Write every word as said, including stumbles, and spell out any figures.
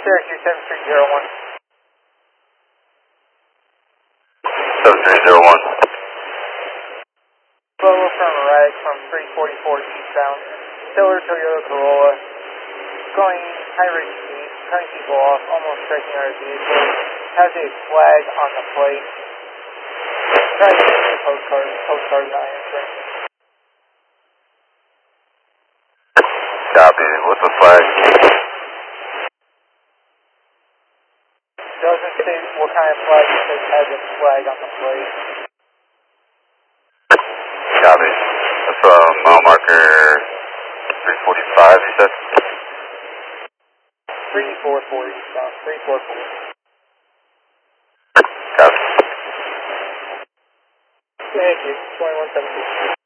Syracuse seven three zero one. seven three zero one. Global from Rag from three forty-four eastbound. Silver Toyota Corolla. Going high rate speed, cutting people off, almost striking our vehicle. Has a flag on the plate. Trying to get the postcard, postcard not answering. Copy. What's the flag? Doesn't say what kind of flag, it says has a flag on the plate. Copy. That's uh, mile marker three forty-five, you said? three four four eastbound, three four four. Copy. Thank you, twenty-one seventy.